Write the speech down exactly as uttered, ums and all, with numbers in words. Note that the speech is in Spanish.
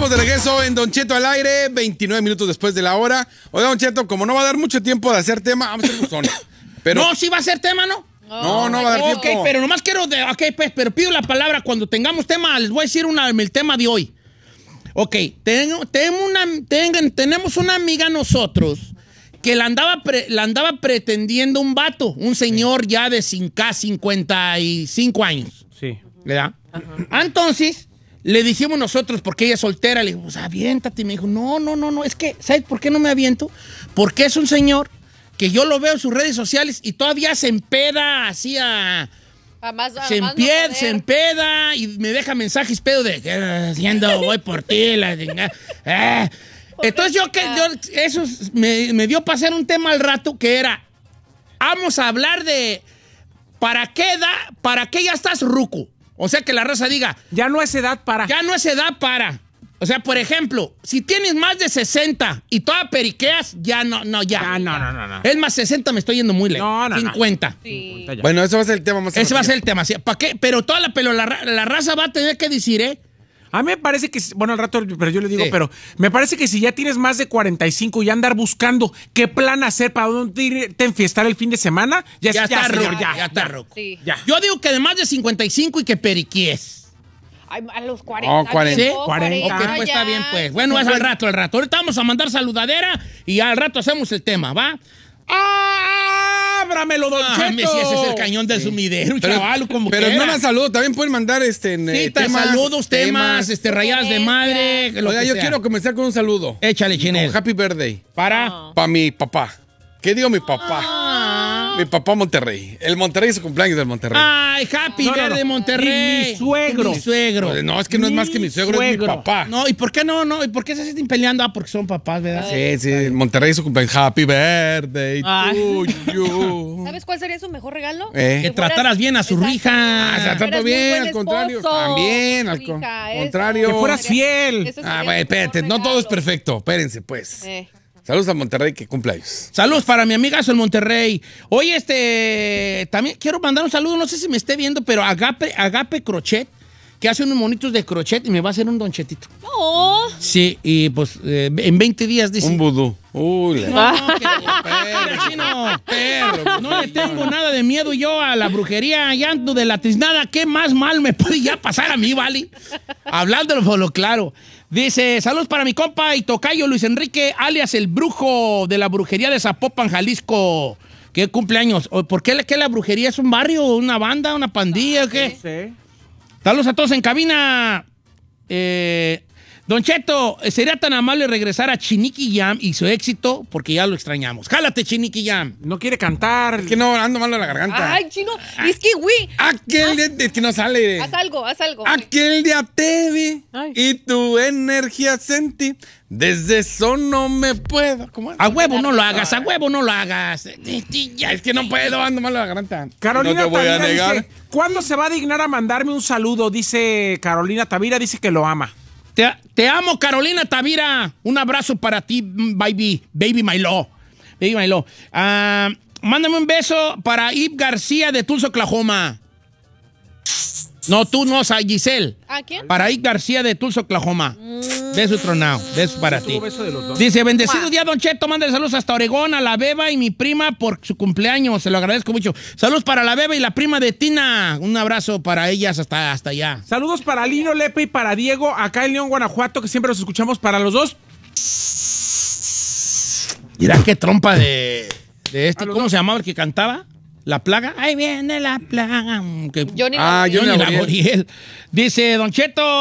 estamos de regreso en Don Cheto al aire, veintinueve minutos después de la hora. Oiga, Don Cheto, como no va a dar mucho tiempo de hacer tema, vamos a hacer buzón. Pero... No, sí va a ser tema, ¿no? No, no va a dar Ok, tiempo. pero nomás quiero... De, ok, pues, pero pido la palabra cuando tengamos tema. Les voy a decir una, el tema de hoy. Ok, tengo, tengo una, tengan, tenemos una amiga nosotros que la andaba, pre, la andaba pretendiendo un vato, un señor ya de cincuenta y cinco años. Sí. ¿Verdad? Ajá. Entonces, le dijimos nosotros, porque ella es soltera, le dijimos, aviéntate. Y me dijo, no, no, no, no, es que, ¿sabes por qué no me aviento? Porque es un señor que yo lo veo en sus redes sociales y todavía se empeda así a... a más, a se, más empie, no se empeda y me deja mensajes pedo de, eh, haciendo, voy por ti, la eh. Entonces yo que yo, eso me, me dio para hacer un tema al rato que era, vamos a hablar de, ¿para qué edad, para qué ya estás ruco? O sea, que la raza diga... Ya no es edad para. Ya no es edad para. O sea, por ejemplo, si tienes más de sesenta y toda periqueas, ya no, no, ya. Ah, no, no, no, no. Es más, sesenta me estoy yendo muy lejos. No, no, cincuenta. No. Sí. Bueno, eso va a ser el tema más. Ese va a ser el tema. ¿Para qué? Pero toda la, pero la, la raza va a tener que decir, ¿eh? A mí me parece que, bueno, al rato, pero yo le digo, sí. pero me parece que si ya tienes más de cuarenta y cinco y andar buscando qué plan hacer para dónde irte a enfiestar el fin de semana, ya, ya, ya está señor, roco. Ya, ya está roco. Sí. Ya. Yo digo que de más de cincuenta y cinco y que periquies. Ay, a los cuarenta. Oh, cuarenta. ¿Sí? cuarenta. Ok, pues está bien, pues. Bueno, es al rato, al rato. Ahorita vamos a mandar saludadera y al rato hacemos el tema, ¿va? ¡Ábramelo, Don Ah, Cheto! si ese es el cañón del sí. sumidero, pero, chaval, como Pero quiera. no más saludos, también pueden mandar este, en, sí, eh, temas, saludos, temas, temas este, rayadas de madre. Lo Oiga, que yo sea. quiero comenzar con un saludo. Échale, Chinel. Con Happy Birthday. Para. Oh. Para mi papá. ¿Qué digo mi papá? Ah. Mi papá Monterrey. El Monterrey es su cumpleaños del Monterrey. Ay, Happy no, Birthday, no, no. Monterrey. Y mi suegro. Y mi suegro. Pues no, es que no es más que mi suegro, suegro, es mi papá. No, ¿y por qué no? no? ¿Y por qué se están peleando? Ah, porque son papás, ¿verdad? Sí, sí, Monterrey es su cumpleaños. Happy Birthday to you. ¿Sabes cuál sería su mejor regalo? Eh. Que, que trataras bien a su rija. Ah, se trató bien, al contrario. También, al con contrario. Que fueras fiel. Ah, bueno, espérate, no todo es perfecto. Espérense, pues. Eh. Saludos a Monterrey, que cumpleaños. Saludos para mi amigazo el Monterrey. Oye, este, también quiero mandar un saludo, no sé si me esté viendo, pero Agape, Agape Crochet, que hace unos monitos de crochet y me va a hacer un donchetito. Oh. Sí, y pues eh, en veinte días dice. Un vudú. Uy, no, no, que, perro, chino, perro, no le tengo nada de miedo yo a la brujería, ya ando de la tiznada. ¿Qué más mal me puede ya pasar a mí, vale? Hablándolo por lo claro. Dice, saludos para mi compa y tocayo Luis Enrique, alias el brujo de la brujería de Zapopan, Jalisco. ¿Qué cumpleaños? ¿Por qué, qué la brujería? ¿Es un barrio, una banda, una pandilla? ¿Qué? Sí. Saludos a todos en cabina. Eh, Don Cheto, ¿sería tan amable regresar a Chiniqui Jam y su éxito? Porque ya lo extrañamos. ¡Jálate, Chiniqui Jam! No quiere cantar. Es que no, ando malo en la garganta. Ay, chino, es que, güey. Aquel día, es que no sale. Haz algo, haz algo. Aquel día te vi Ay. y tu energía sentí. Desde eso no me puedo. ¿Cómo es? A huevo no lo hagas, a huevo no lo hagas. Es que no puedo, ando malo en la garganta. Carolina no te voy Tavira a negar. Dice, ¿cuándo se va a dignar a mandarme un saludo? Dice Carolina Tavira, dice que lo ama. Te, te amo, Carolina Tavira. Un abrazo para ti, baby, baby my love. Baby my love. Uh, mándame un beso para Ib García de Tulsa, Oklahoma. No, tú no, Giselle. ¿A quién? Para Ib García de Tulsa, Oklahoma. Mm. Beso tronado. Beso para ti. Beso de los dos. Dice, bendecido wow. día, Don Cheto. Mándale saludos hasta Oregón, a la Beba y mi prima por su cumpleaños. Se lo agradezco mucho. Saludos para la Beba y la prima de Tina. Un abrazo para ellas hasta, hasta allá. Saludos para Lino Lepe y para Diego, acá en León, Guanajuato, que siempre los escuchamos para los dos. Mira qué trompa de, de este. ¿Cómo dos? se llamaba el que cantaba? ¿La plaga? Ahí viene la plaga. Que, Johnny ah, Laboriel. Johnny Laboriel. Dice, Don Cheto,